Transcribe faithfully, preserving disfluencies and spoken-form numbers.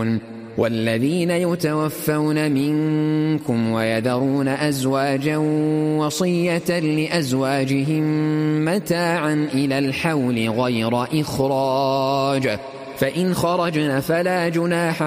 تعلمون والذين يتوفون منكم ويذرون أزواجا وصية لأزواجهم متاعا إلى الحول غير إخراج فإن خرجن فلا جناح